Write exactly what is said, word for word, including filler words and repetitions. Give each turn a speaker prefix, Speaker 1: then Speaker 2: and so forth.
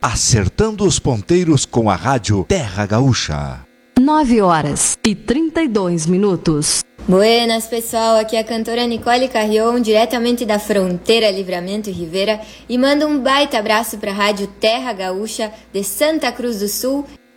Speaker 1: acertando os ponteiros com a rádio Terra Gaúcha.
Speaker 2: nove horas e trinta e dois minutos.
Speaker 3: Buenas, pessoal, aqui é a cantora Nicole Carrion, diretamente da fronteira Livramento e Rivera, e mando um baita abraço para a rádio Terra Gaúcha de Santa Cruz do Sul